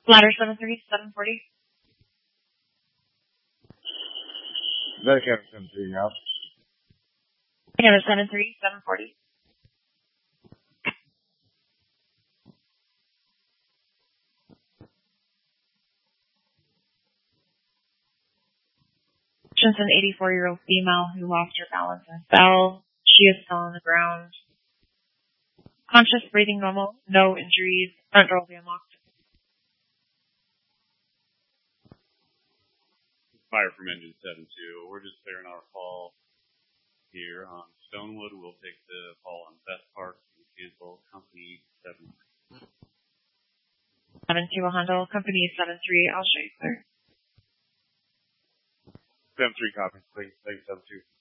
Ladder 73, 740. That Canada 73, yeah. Canada 73, 740. She's an 84-year-old female who lost her balance and fell. She is still on the ground. Conscious, breathing normal, no injuries. Front door will be unlocked. Fire from engine 7-2. We're just clearing our call here on Stonewood. We'll take the call on Beth Park and cancel company 7. 7-2 will handle company 7-3. I'll show you clear. 7-3 copy. Thanks, 7-2.